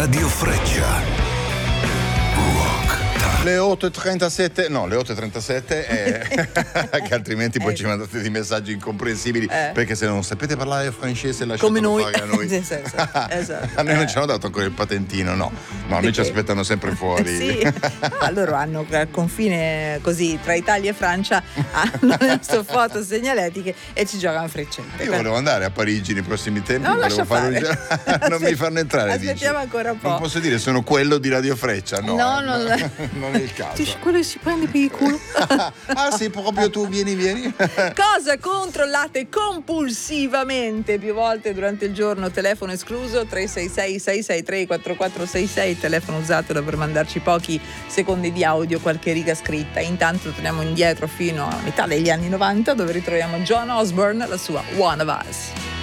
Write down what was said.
Radio Freccia. Le 8.37, no, le 8.37 che altrimenti poi ci mandate dei messaggi incomprensibili perché se non sapete parlare francese lasciatelo come noi. fare a noi. Esatto. A noi non ci hanno dato ancora il patentino, no, noi ci aspettano sempre fuori. Sì. Loro hanno al confine così tra Italia e Francia, hanno le foto segnaletiche e ci giocano freccette. Io volevo andare a Parigi nei prossimi tempi, No, volevo lascia fare fare. non mi fanno entrare. Aspettiamo dici. ancora un po'. Non posso dire sono quello di Radio Freccia, no. No. Non è il caso. Dici, quello si prende per il culo. Ah sì, proprio tu, vieni. Cosa controllate compulsivamente più volte durante il giorno? Telefono escluso 366 663 4466, telefono usatelo per mandarci pochi secondi di audio, qualche riga scritta. Intanto torniamo indietro fino a metà degli anni 90 dove ritroviamo John Osborne, la sua One of Us.